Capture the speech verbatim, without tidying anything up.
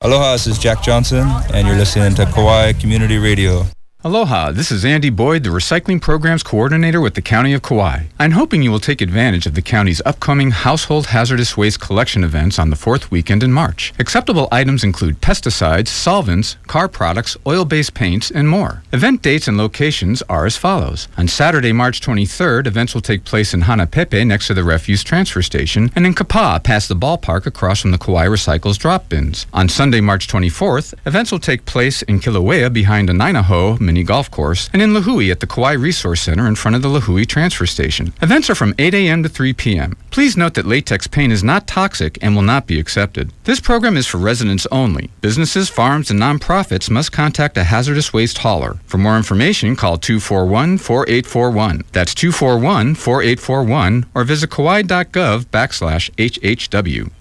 Aloha, this is Jack Johnson, and you're listening to Kauai Community Radio. Aloha, this is Andy Boyd, the Recycling Programs Coordinator with the County of Kauai. I'm hoping you will take advantage of the county's upcoming household hazardous waste collection events on the fourth weekend in March. Acceptable items include pesticides, solvents, car products, oil-based paints, and more. Event dates and locations are as follows. On Saturday, March twenty-third, events will take place in Hanapepe next to the refuse transfer station, and in Kapaa past the ballpark across from the Kauai Recycles drop bins. On Sunday, March twenty-fourth, events will take place in Kilauea behind the Nainaho mini golf course, and in Lahui at the Kauai Resource Center in front of the Lahui transfer station. Events are from eight a.m. to three p.m. Please note that latex paint is not toxic and will not be accepted. This program is for residents only. Businesses, farms, and nonprofits must contact a hazardous waste hauler. For more information, call two four one, four eight four one. That's two four one, four eight four one, or visit kauai dot gov backslash H H W.